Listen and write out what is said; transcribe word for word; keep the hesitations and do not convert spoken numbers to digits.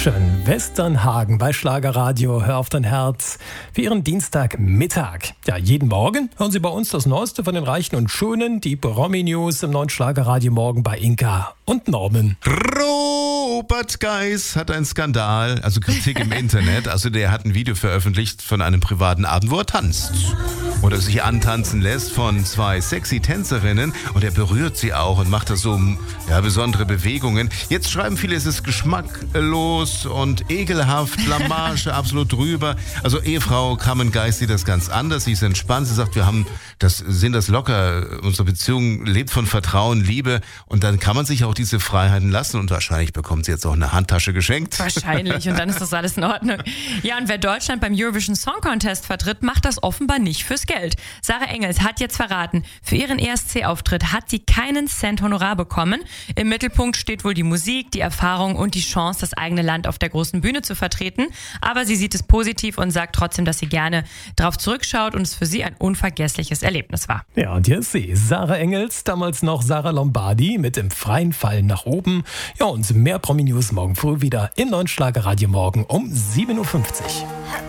Dankeschön. Westernhagen bei Schlagerradio. Hör auf dein Herz für Ihren Dienstagmittag. Ja, jeden Morgen hören Sie bei uns das Neueste von den Reichen und Schönen, die Promi-News im neuen Schlagerradio morgen bei Inka und Norman. Robert Geis hat einen Skandal, also Kritik im Internet. Also der hat ein Video veröffentlicht von einem privaten Abend, wo er tanzt. Oder sich antanzen lässt von zwei sexy Tänzerinnen. Und er berührt sie auch und macht da so ja, besondere Bewegungen. Jetzt schreiben viele, es ist geschmacklos und ekelhaft, Blamage, absolut drüber. Also Ehefrau Carmen Geis sieht das ganz anders. Sie ist entspannt. Sie sagt, wir haben das, sehen das locker. Unsere Beziehung lebt von Vertrauen, Liebe. Und dann kann man sich auch diese Freiheiten lassen. Und wahrscheinlich bekommt sie jetzt auch eine Handtasche geschenkt. Wahrscheinlich. Und dann ist das alles in Ordnung. Ja, und wer Deutschland beim Eurovision Song Contest vertritt, macht das offenbar nicht fürs Geld. Sarah Engels hat jetzt verraten, für ihren E S C-Auftritt hat sie keinen Cent Honorar bekommen. Im Mittelpunkt steht wohl die Musik, die Erfahrung und die Chance, das eigene Land auf der großen Bühne zu vertreten. Aber sie sieht es positiv und sagt trotzdem, dass sie gerne darauf zurückschaut und es für sie ein unvergessliches Erlebnis war. Ja, und hier ist sie, Sarah Engels, damals noch Sarah Lombardi mit dem freien Fallen nach oben. Ja, und mehr Promi-News morgen früh wieder im neuen Schlagerradio morgen um sieben Uhr fünfzig.